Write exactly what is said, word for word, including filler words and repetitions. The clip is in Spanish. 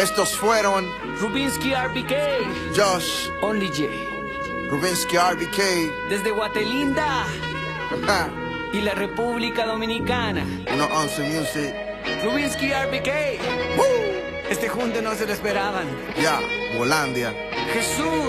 Estos fueron Rubinsky R B K, Josh, Only J, Rubinsky R B K, desde Guatelinda y la República Dominicana. uno once Music. Rubinsky R B K. Woo. Este junte no se lo esperaban. Ya, Volandia. Jesús.